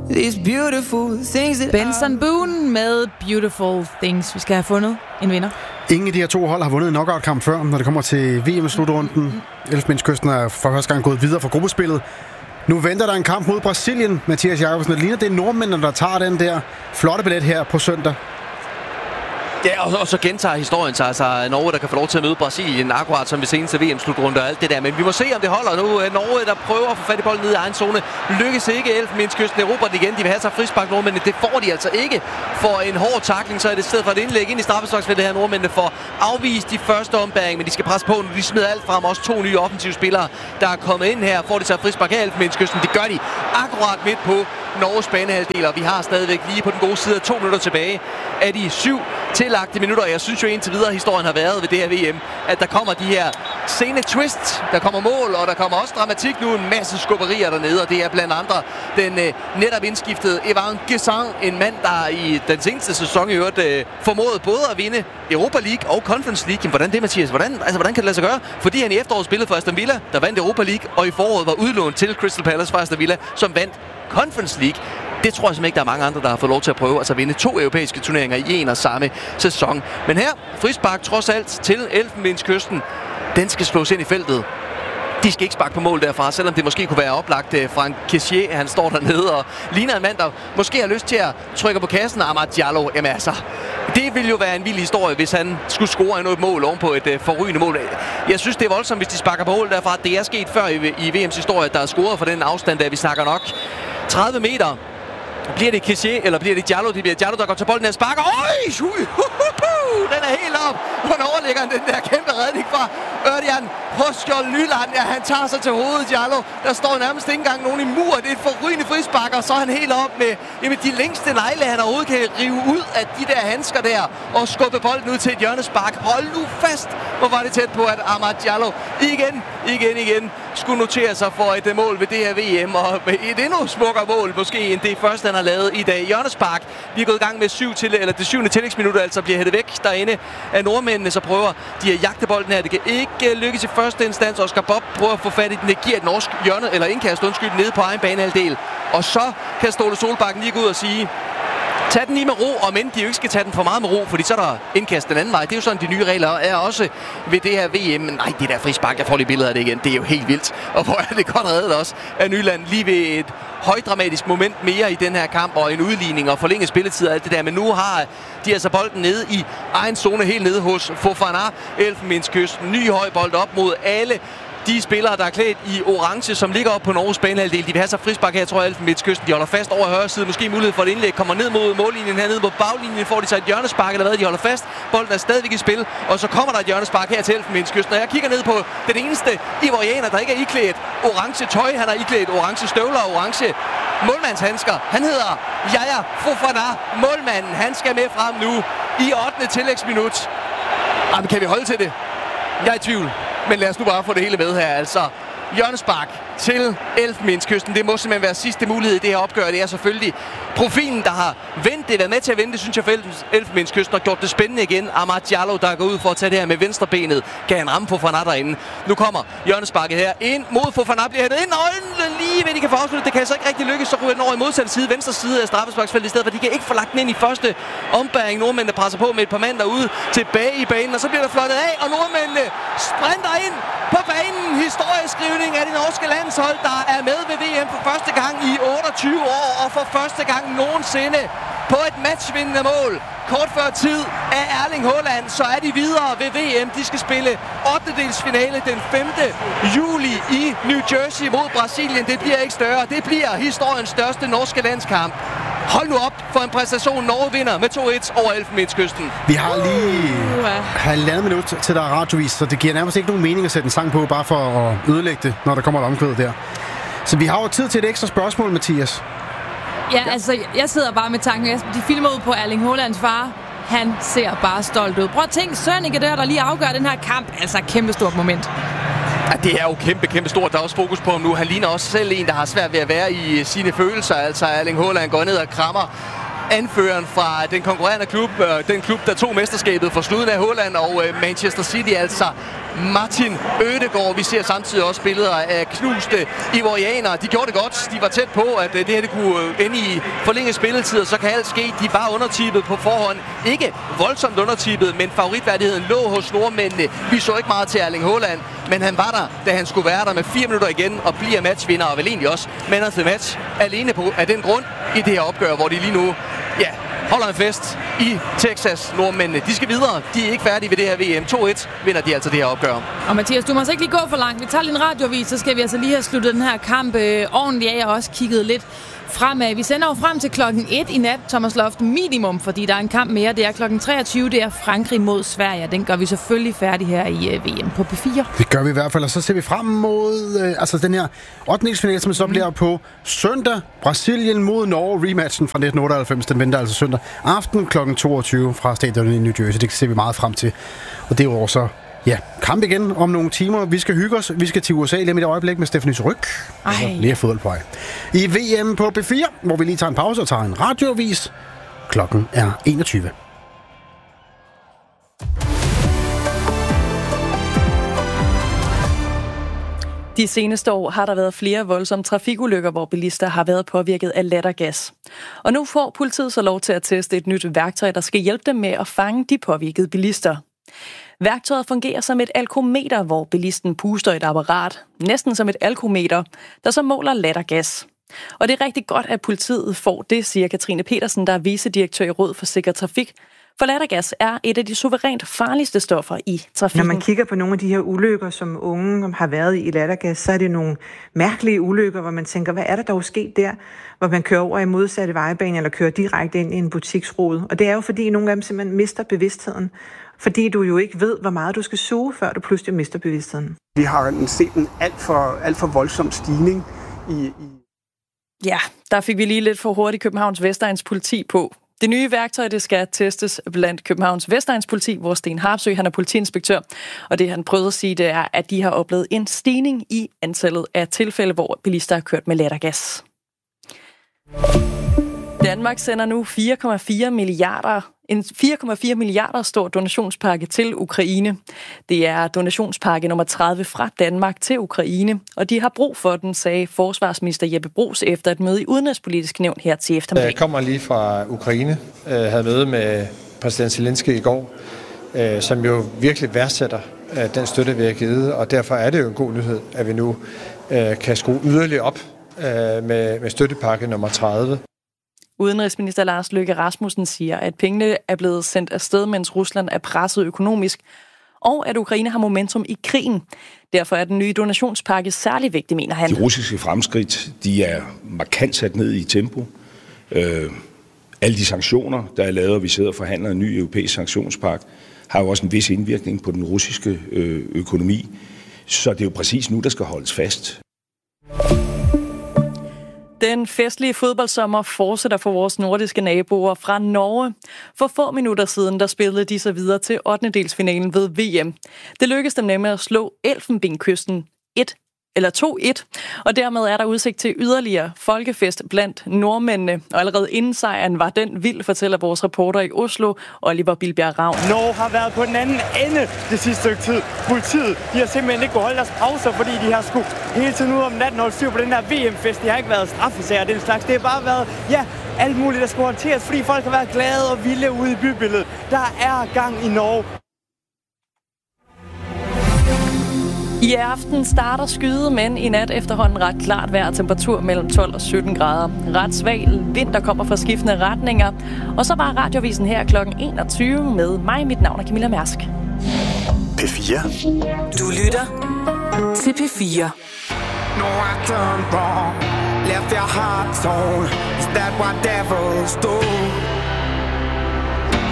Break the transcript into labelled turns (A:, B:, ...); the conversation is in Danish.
A: these beautiful things that
B: Benson Boone med Beautiful Things. Vi skal have fundet en vinder.
C: Ingen af de her to hold har vundet en knockout-kamp før, når det kommer til VM-slutrunden. Elfenbenskysten er for første gang gået videre fra gruppespillet. Nu venter der en kamp mod Brasilien, Mathias Jacobsen. Det ligner, det er nordmændene, der tager den der flotte billet her på søndag.
D: Ja, og så gentager historien sig. Altså Norge, der kan få lov til at møde Brasilien, akkurat som ved seneste VM-slutrunde og alt det der. Men vi må se, om det holder nu. Norge, der prøver at få fat i bolden ned i egen zone. Lykkes ikke. Elfenbenskysten erobrer den igen. De vil have sig frispark, nordmændene. Det får de altså ikke. For en hård tackling, så er det i stedet for et indlæg ind i straffesparksfeltet her. Nordmændene får afvist de første ombæring, men de skal presse på nu. De smider alt frem. Også 2 nye offensive spillere, der er kommet ind her. Får de sig frispark her, Elfenbenskysten. Det gør de akkurat midt på Norges banehalvdel, og vi har stadigvæk lige på den gode side 2 minutter tilbage af de 7 tillagte minutter. Jeg synes jo indtil videre, historien har været ved det her VM, at der kommer de her sene twists, der kommer mål, og der kommer også dramatik nu, en masse skubberier dernede, og det er blandt andre den netop indskiftede Evan Gesang, en mand, der i den seneste sæson i øvrigt formåede både at vinde Europa League og Conference League. Jamen, hvordan det, Mathias? Hvordan kan det lade sig gøre? Fordi han i efteråret spillede for Aston Villa, der vandt Europa League, og i foråret var udlånt til Crystal Palace fra Aston Villa, som vandt Conference League. Det tror jeg simpelthen ikke, der er mange andre, der har fået lov til at prøve at vinde 2 europæiske turneringer i en og samme sæson. Men her, frispark trods alt til Elfenbenskysten. Den skal slås ind i feltet. De skal ikke sparke på mål derfra, selvom det måske kunne være oplagt. Frank Kessié, han står dernede og ligner en mand, der måske har lyst til at trykke på kassen. Amad Diallo, jamen altså, det ville jo være en vild historie, hvis han skulle score endnu et mål ovenpå et forrygende mål. Jeg synes, det er voldsomt, hvis de sparker på mål derfra. Det er sket før i VM's historie, der er scoret for den afstand, der vi snakker nok 30 meter. Bliver det Kessié, eller bliver det Diallo? Det bliver Diallo, der går til bolden og sparker. Øj! Den er helt op. Hvordan overlægger han den der kæmpe redning fra Ørjan Hoskjold Nyland? Ja, han tager sig til hovedet, Diallo. Der står nærmest ikke engang nogen i mur. Det er et forrygende frispark, og så er han helt op med de længste negle, han overhovedet kan rive ud af de der handsker der og skubbe bolden ud til et hjørnespark. Hold nu fast, hvor var det tæt på, at Amad Diallo igen skulle notere sig for et mål ved det her VM, og et endnu smukkere mål måske end det første, han har lavet i dag. Hjørnespark, vi er gået i gang med det 7. tillægsminut, altså bliver hættet væk derinde af nordmændene, så prøver de at jagte bolden her. Det kan ikke lykkes i første instans. Oscar Bob prøver at få fat i den. Det giver et norsk hjørne, eller indkast, nede på egen banehalvdel. Og så kan Ståle Solbakken lige gå ud og sige, tag den lige med ro, og men de jo ikke skal tage den for meget med ro, fordi så er der indkast den anden vej. Det er jo sådan, de nye regler er også ved det her VM. Men nej, det der frispark, jeg får lige billeder af det igen. Det er jo helt vildt. Og hvor er det godt reddet også af Nyland lige ved et højdramatisk moment mere i den her kamp, og en udligning og forlænget spilletid og alt det der. Men nu har de altså bolden nede i egen zone, helt nede hos Fofana. Elfenbenskysten, ny høj bold op mod alle de spillere, der er klædt i orange, som ligger op på Norges banehalvdel. De vil have sig frispark her, tror jeg, Elfenbenskysten. De holder fast over højre side. Måske mulighed for et indlæg. Kommer ned mod mållinjen, hernede mod baglinjen. Får de sig et hjørnespark eller hvad? De holder fast. Bolden er stadigvæk i spil. Og så kommer der et hjørnespark her til Elfenbenskysten. Og jeg kigger ned på den eneste ivorianer, der ikke er iklædt orange tøj. Han har iklædt orange støvler og orange målmandshandsker. Han hedder Yaya Fofana. Målmanden, han skal med frem nu i 8. tillægsminut. Jamen, kan vi holde til det? Jeg er i tvivl. Men lad os nu bare få det hele med her. Altså, hjørnespark til Elfenbenskysten. Det må simpelthen være sidste mulighed i det her opgør. Det er selvfølgelig profilen, der har været med til at vente. Det synes jeg, for Elfenbenskysten har gjort det spændende igen. Amad Diallo, der går ud for at tage det her med venstrebenet. Kan han ramme Fofana derinde? Nu kommer hjørnesparket her ind mod Fofana. Bliver hættet ind. Og lige ved de kan få afsluttet. Det kan altså ikke rigtig lykkes. Så ryger den over i modsatte side. Venstre side af straffesparksfeltet i stedet for. De kan ikke få lagt den ind i første ombæring. Nordmændene presser på med et par mand derude tilbage i banen. Og så bliver der flottet af. Og nordmændene sprinter ind på banen. Historieskrivning af det norske landshold, der er med ved VM for første gang i 28 år, og for første gang nogensinde på et matchvindende mål. Kort før tid af Erling Haaland, så er de videre ved VM. De skal spille 8-delsfinale den 5. juli i New Jersey mod Brasilien. Det bliver ikke større. Det bliver historiens største norske landskamp. Hold nu op for en præstation. Norge vinder med 2-1 over Elfenbenskysten.
C: Vi har lige 1,5 minut til der er radiovis, så det giver nærmest ikke nogen mening at sætte en sang på, bare for at ødelægge det, når der kommer et omkvæd der. Så vi har jo tid til et ekstra spørgsmål, Mathias.
B: Ja, altså, jeg sidder bare med tanken. De filmer ud på Erling Haalands far. Han ser bare stolt ud. Prøv at tænke, Sønneke der lige afgør den her kamp. Altså, kæmpestort moment.
D: Ja, det er jo kæmpe stort. Der er også fokus på ham nu. Han ligner også selv en, der har svært ved at være i sine følelser. Altså, Erling Haaland går ned og krammer anføreren fra den konkurrerende klub, den klub, der tog mesterskabet for sluden af Haaland og Manchester City, altså Martin Ødegaard. Vi ser samtidig også billeder af knuste ivorianere. De gjorde det godt. De var tæt på, at det her det kunne ende i forlænget spilletid, og så kan alt ske. De var undertippet på forhånd. Ikke voldsomt undertippet, men favoritværdigheden lå hos nordmændene. Vi så ikke meget til Erling Haaland, men han var der, da han skulle være der med 4 minutter igen og bliver matchvinder, og vel egentlig også man of the match alene af den grund i det her opgør, hvor de lige nu holder en fest i Texas. Nordmændene, de skal videre. De er ikke færdige ved det her VM. 2-1 vinder de altså det her opgør.
B: Og Mathias, du må så ikke lige gå for langt. Vi tager lige en radioavis, så skal vi altså lige have sluttet den her kamp ordentligt af. Jeg har også kigget lidt fremad. Vi sender jo frem til klokken 1 i nat, Thomas Loft, minimum, fordi der er en kamp mere. Det er klokken 23, det er Frankrig mod Sverige. Den gør vi selvfølgelig færdig her i VM på P4. Det
C: gør vi i hvert fald, og så ser vi frem mod den her 8. finale, som så bliver på søndag. Brasilien mod Norge, rematchen fra 1998. Den venter altså søndag aften klokken 22 fra stadionet i New Jersey. Det ser vi meget frem til. Og det er jo også kamp igen om nogle timer. Vi skal hygge os. Vi skal til USA lige med et øjeblik med Stephanie Ryg. Lige fodbold på vej. I VM på P4, hvor vi lige tager en pause og tager en radioavis. Klokken er 21.
E: De seneste år har der været flere voldsomme trafikulykker, hvor bilister har været påvirket af lattergas. Og nu får politiet så lov til at teste et nyt værktøj, der skal hjælpe dem med at fange de påvirkede bilister. Værktøjet fungerer som et alkometer, hvor bilisten puster et apparat, næsten som et alkometer, der så måler lattergas. Og det er rigtig godt, at politiet får det, siger Katrine Petersen, der er vicedirektør i Råd for Sikker Trafik. For lattergas er et af de suverænt farligste stoffer i trafikken.
F: Når man kigger på nogle af de her ulykker, som unge har været i lattergas, så er det nogle mærkelige ulykker, hvor man tænker, hvad er der dog sket der? Hvor man kører over i modsatte vejbane eller kører direkte ind i en butiksrude. Og det er jo fordi, nogle af dem simpelthen mister bevidstheden. Fordi du jo ikke ved, hvor meget du skal suge, før du pludselig mister bevidstheden.
G: Vi har set en alt for voldsom stigning i...
E: Ja, der fik vi lige lidt for hurtigt Københavns Vestegns politi på. Det nye værktøj, det skal testes blandt Københavns Vestegns politi, hvor Sten Harpsø, han er politiinspektør. Og det han prøvede at sige, det er, at de har oplevet en stigning i antallet af tilfælde, hvor bilister har kørt med lattergas. Danmark sender nu 4,4 milliarder stor donationspakke til Ukraine. Det er donationspakke nummer 30 fra Danmark til Ukraine, og de har brug for den, sagde forsvarsminister Jeppe Bruus efter et møde i Udenrigspolitisk Nævn her til eftermiddag.
H: Jeg kommer lige fra Ukraine, havde møde med præsident Zelensky i går, som jo virkelig værdsætter den støtte, vi har givet, og derfor er det jo en god nyhed, at vi nu kan skrue yderligere op med støttepakke nummer 30.
E: Udenrigsminister Lars Løkke Rasmussen siger, at pengene er blevet sendt afsted, mens Rusland er presset økonomisk, og at Ukraine har momentum i krigen. Derfor er den nye donationspakke særlig vigtig, mener han.
I: De russiske fremskridt, de er markant sat ned i tempo. Alle de sanktioner, der er lavet, og vi sidder og forhandler en ny europæisk sanktionspakke, har jo også en vis indvirkning på den russiske økonomi. Så det er jo præcis nu, der skal holdes fast.
E: Den festlige fodboldsommer fortsætter for vores nordiske naboer fra Norge. For få minutter siden, der spillede de sig videre til 8. ved VM. Det lykkedes dem nemlig at slå Elfenbenkysten 2-1, og dermed er der udsigt til yderligere folkefest blandt nordmændene. Og allerede inden sejren var den vild, fortæller vores reporter i Oslo, Oliver Bilbjerg Ravn.
J: Norge har været på den anden ende det sidste stykke tid. Politiet, de har simpelthen ikke kunnet holde deres pauser, fordi de har skulle hele tiden ud om natten holde styr på den der VM-fest. Det har ikke været straffesager og den slags. Det har bare været, alt muligt, der skulle håndteres, fordi folk har været glade og vilde ude i bybilledet. Der er gang i Norge.
E: I aften starter skyde, men i nat efterhånden ret klart vejr, temperatur mellem 12 og 17 grader. Ret svag vind, der kommer fra skiftende retninger. Og så var radiovisen her kl. 21 med mig. Mit navn er Camilla Mærsk.
K: P4. Du lytter til P4.
L: No, I turned wrong. Left your heart torn. Is that what devils do?